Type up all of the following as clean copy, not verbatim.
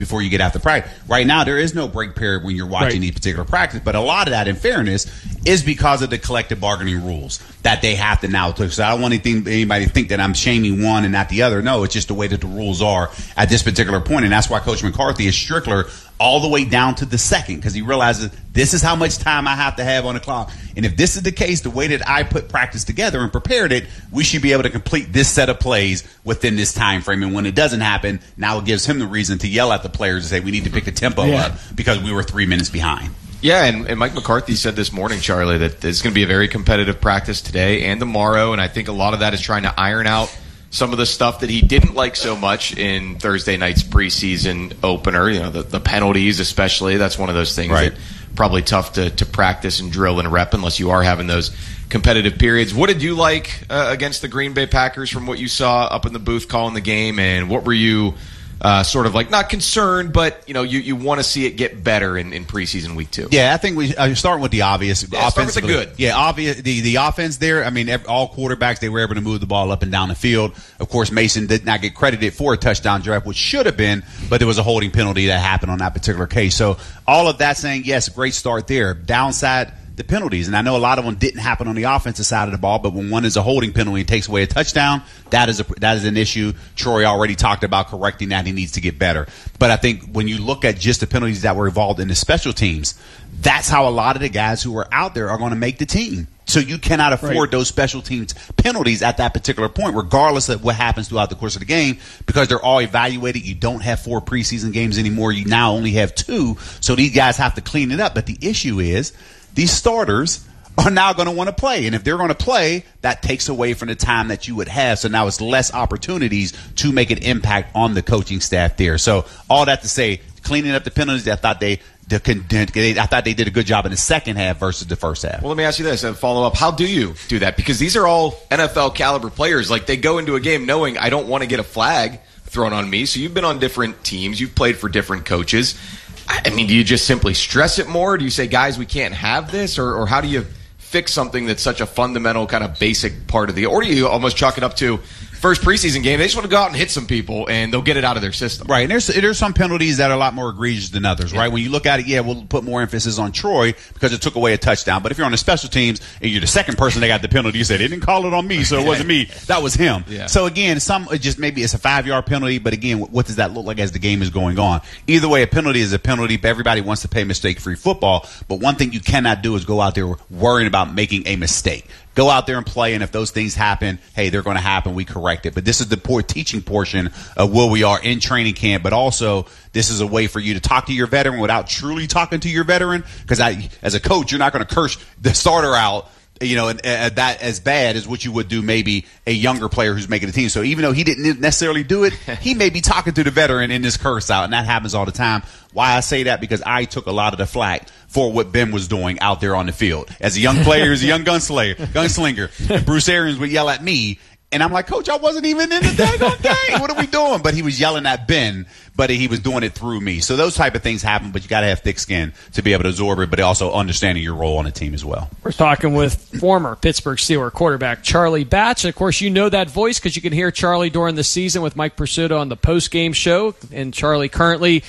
before you get after practice. Right now, there is no break period when you're watching these particular practice, but a lot of that, in fairness, is because of the collective bargaining rules that they have to now take. So I don't want anybody to think that I'm shaming one and not the other. No, it's just the way that the rules are at this particular point, and that's why Coach McCarthy is stricter all the way down to the second, because he realizes this is how much time I have to have on the clock. And if this is the case, the way that I put practice together and prepared it, we should be able to complete this set of plays within this time frame. And when it doesn't happen, now it gives him the reason to yell at the players and say we need to pick the tempo up because we were 3 minutes behind. Yeah, and Mike McCarthy said this morning, Charlie, that it's going to be a very competitive practice today and tomorrow, and I think a lot of that is trying to iron out some of the stuff that he didn't like so much in Thursday night's preseason opener, the penalties especially. That's one of those things that probably tough to practice and drill and rep unless you are having those competitive periods. What did you like against the Green Bay Packers from what you saw up in the booth calling the game, and what were you sort of like, not concerned, but you want to see it get better in preseason week 2? Yeah, I think we starting with the obvious. Start with the good. Yeah, obvious. The offense there. I mean, all quarterbacks, they were able to move the ball up and down the field. Of course, Mason did not get credited for a touchdown drive, which should have been, but there was a holding penalty that happened on that particular case. So all of that saying, yes, great start there. Downside, the penalties, and I know a lot of them didn't happen on the offensive side of the ball, but when one is a holding penalty and takes away a touchdown, that is an issue. Troy already talked about correcting that. He needs to get better. But I think when you look at just the penalties that were involved in the special teams, that's how a lot of the guys who are out there are going to make the team. So you cannot afford those special teams penalties at that particular point, regardless of what happens throughout the course of the game, because they're all evaluated. You don't have 4 preseason games anymore. You now only have 2. So these guys have to clean it up. But the issue is, these starters are now going to want to play. And if they're going to play, that takes away from the time that you would have. So now it's less opportunities to make an impact on the coaching staff there. So all that to say, cleaning up the penalties, I thought they did a good job in the second half versus the first half. Well, let me ask you this and follow up. How do you do that? Because these are all NFL caliber players. Like, they go into a game knowing I don't want to get a flag thrown on me. So you've been on different teams. You've played for different coaches. I mean, do you just simply stress it more? Do you say, guys, we can't have this? Or how do you fix something that's such a fundamental kind of basic part of the – or do you almost chalk it up to first preseason game, they just want to go out and hit some people, and they'll get it out of their system. Right, and there's some penalties that are a lot more egregious than others, right? When you look at it, we'll put more emphasis on Troy because it took away a touchdown. But if you're on the special teams and you're the second person that got the penalty, you say, they didn't call it on me, so it wasn't me. That was him. Yeah. So, again, maybe it's a 5-yard penalty, but, again, what does that look like as the game is going on? Either way, a penalty is a penalty. Everybody wants to play mistake-free football, but one thing you cannot do is go out there worrying about making a mistake. Go out there and play, and if those things happen, hey, they're going to happen. We correct it. But this is the poor teaching portion of where we are in training camp. But also, this is a way for you to talk to your veteran without truly talking to your veteran. Because as a coach, you're not going to curse the starter out, and that as bad as what you would do maybe a younger player who's making the team. So even though he didn't necessarily do it, he may be talking to the veteran in this curse out, and that happens all the time. Why I say that? Because I took a lot of the flack for what Ben was doing out there on the field. As a young player, as a young gunslinger, and Bruce Arians would yell at me, and I'm like, Coach, I wasn't even in the daggone game. What are we doing? But he was yelling at Ben, but he was doing it through me. So those type of things happen, but you got to have thick skin to be able to absorb it, but also understanding your role on the team as well. We're talking with former Pittsburgh Steelers quarterback Charlie Batch. Of course, you know that voice because you can hear Charlie during the season with Mike Pursuta on the post-game show. And Charlie currently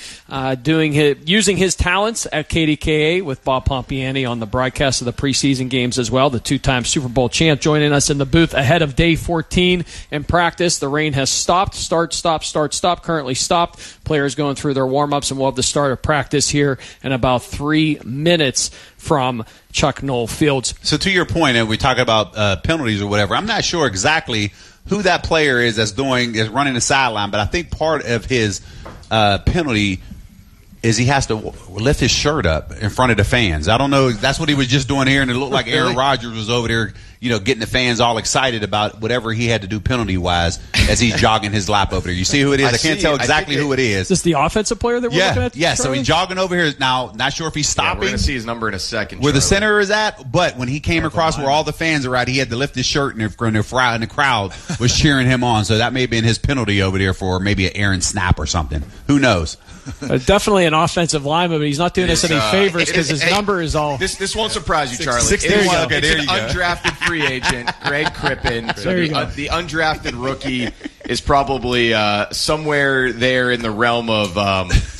using his talents at KDKA with Bob Pompiani on the broadcast of the preseason games as well. The 2-time Super Bowl champ joining us in the booth ahead of day 14 in practice. The rain has stopped. Start, stop. Currently stopped. Players going through their warm-ups, and we'll have the start of practice here in about 3 minutes from Chuck Noll Fields. So to your point, and we talk about penalties or whatever, I'm not sure exactly who that player is that's running the sideline, but I think part of his penalty is he has to lift his shirt up in front of the fans. I don't know. That's what he was just doing here, and it looked like Aaron Rodgers was over there, getting the fans all excited about whatever he had to do penalty-wise as he's jogging his lap over there. You see who it is? I can't tell exactly who it is. Is this the offensive player that we're looking at? Yeah, so he's jogging over here now. Not sure if he's stopping. We're going to see his number in a second. Where the center is at, but when he came across where all the fans are at, he had to lift his shirt, and the crowd was cheering him on. So that may have been his penalty over there for maybe an Aaron snap or something. Who knows? Definitely an offensive lineman, but he's not doing us any favors because his number is all. This won't surprise you, Charlie. 61. Okay, it's an undrafted free agent, Greg Crippen. So the undrafted rookie is probably somewhere there in the realm of